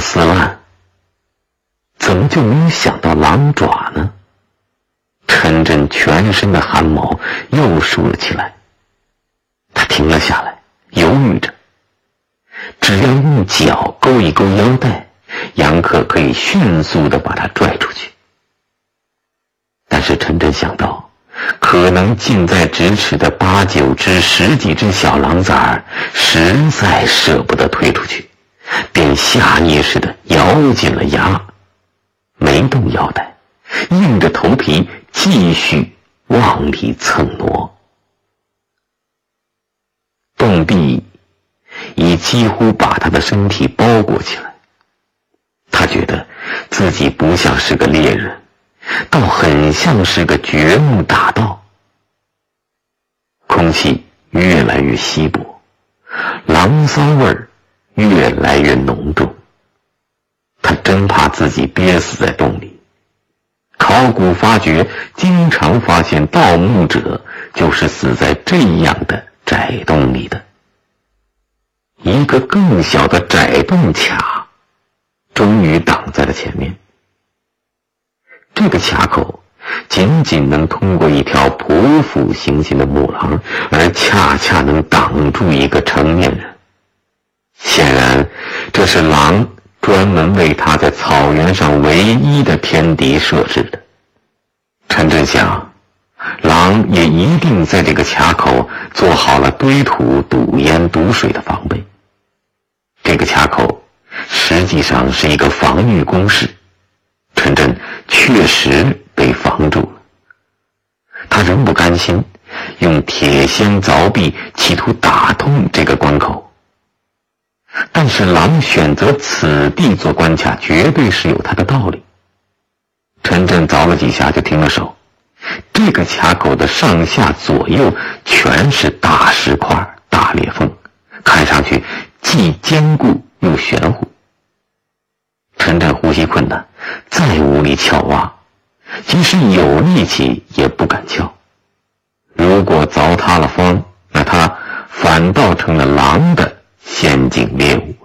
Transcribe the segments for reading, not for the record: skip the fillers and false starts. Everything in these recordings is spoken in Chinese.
撕烂，怎么就没有想到狼爪呢？陈震全身的汗毛又竖了起来，他停了下来，犹豫着，只要用脚勾一勾腰带，杨克可以迅速地把他拽出去。但是陈震想到可能近在咫尺的8、9只、10几只小狼崽儿，实在舍不得推出去，便下意识地咬紧了牙，没动腰带，硬着头皮继续往里蹭挪。洞壁已几乎把他的身体包裹起来，他觉得自己不像是个猎人，倒很像是个掘墓大盗。空气越来越稀薄，狼骚味儿越来越浓重，他真怕自己憋死在洞里。考古发掘经常发现盗墓者就是死在这样的窄洞里的。一个更小的窄洞卡终于挡在了前面，这个卡口仅仅能通过一条匍匐行进的木狼，而恰恰能挡住一个成年人。显然这是狼专门为他在草原上唯一的天敌设置的。陈震想，狼也一定在这个卡口做好了堆土、堵烟、堵水的防备。这个卡口实际上是一个防御工事，陈震确实被防住了。他仍不甘心，用铁锨凿壁企图打通这个关口。但是狼选择此地做关卡，绝对是有他的道理。陈震凿了几下就停了手，这个卡口的上下左右全是大石块、大裂缝，看上去既坚固又玄乎。陈震呼吸困难，再无力撬挖，即使有力气也不敢撬。如果凿塌了方，那他反倒成了狼的陷阱猎物。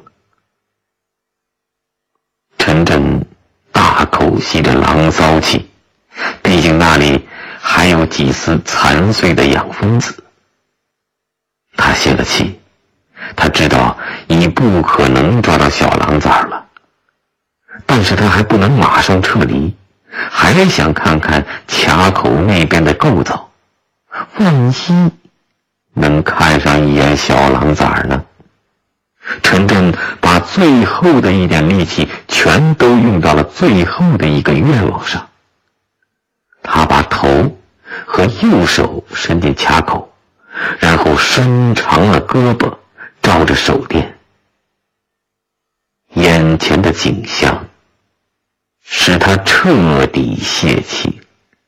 陈震大口吸着狼骚气，毕竟那里还有几丝残碎的养分子。他泄了气，他知道已不可能抓到小狼崽了，但是他还不能马上撤离，还想看看卡口那边的构造，万一能看上一眼小狼崽呢？陈震把最后的一点力气全都用到了最后的一个愿望上。他把头和右手伸进卡口，然后伸长了胳膊照着手电。眼前的景象使他彻底泄气。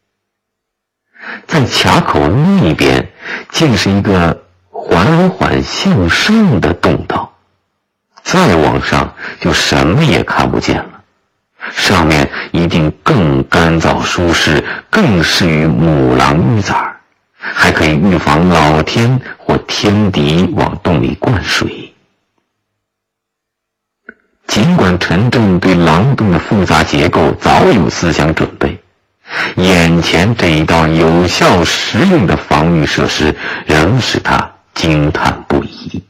在卡口那边竟是一个缓缓向上的洞道，再往上就什么也看不见了。上面一定更干燥舒适，更适于母狼育崽，还可以预防老天或天敌往洞里灌水。尽管陈震对狼洞的复杂结构早有思想准备，眼前这一道有效实用的防御设施仍使他惊叹不已。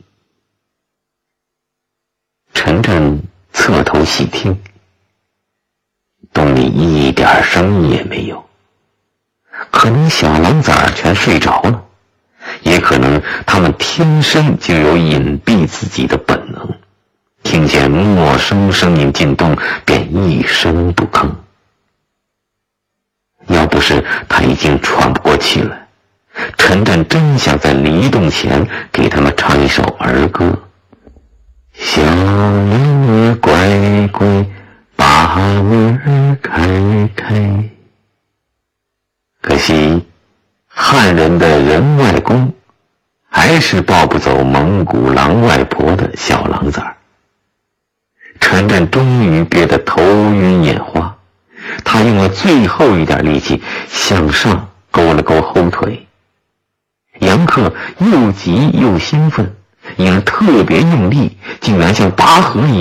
陈震侧头细听，洞里一点声音也没有。可能小狼崽全睡着了，也可能他们天生就有隐蔽自己的本能，听见陌生声音进洞便一声不吭。要不是他已经喘不过气来，陈震真想在离洞前给他们唱一首儿歌。小羊儿乖乖，把门儿开开。可惜汉人的人外公还是抱不走蒙古狼外婆的小狼崽。陈震终于憋得头晕眼花，他用了最后一点力气向上勾了勾后腿。杨克又急又兴奋，因而特别用力，竟然像拔河一样